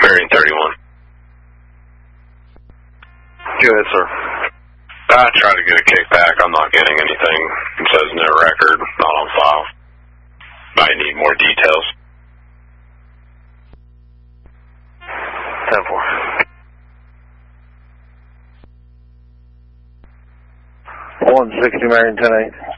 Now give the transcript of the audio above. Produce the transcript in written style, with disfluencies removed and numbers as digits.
Bearing 31. Go ahead, sir. I tried to get a kickback. I'm not getting anything. It says no record, not on file. I need more details. 10-4. 160 Marion 10-8.